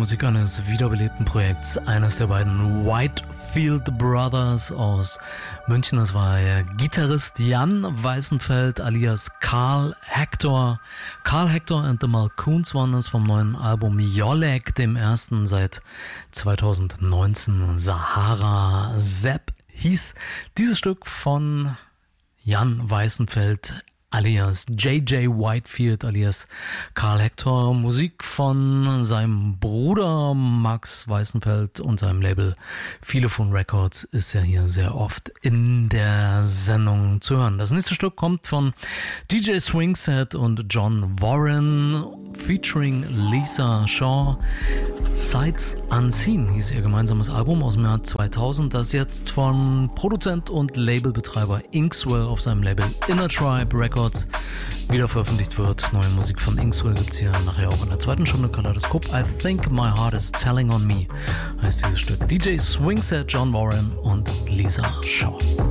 Musik eines wiederbelebten Projekts, eines der beiden Whitefield Brothers aus München. Das war der Gitarrist Jan Weißenfeld alias Carl Hector. Carl Hector and the Malcoons waren das vom neuen Album Jolek, dem ersten seit 2019. Sahara Sepp hieß dieses Stück von Jan Weißenfeld alias J.J. Whitefield alias Carl Hector. Musik von seinem Bruder Max Weißenfeld und seinem Label Philophon Records ist ja hier sehr oft in der Sendung zu hören. Das nächste Stück kommt von DJ Swingset und John Warren featuring Lisa Shaw. Sights Unseen hieß ihr gemeinsames Album aus dem Jahr 2000, das jetzt von Produzent und Labelbetreiber Inkswell auf seinem Label Inner Tribe Records wieder veröffentlicht wird. Neue Musik von Inkswell gibt es hier nachher auch in der zweiten Stunde. Kaleidoskop. I Think My Heart Is Telling On Me heißt dieses Stück. DJ Swingset, John Warren und Lisa Shaw.